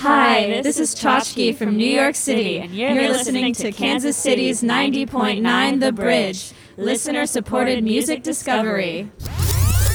Hi, this is Tchotchke from New York City, and you're listening to Kansas City's 90.9 The Bridge, listener-supported music discovery.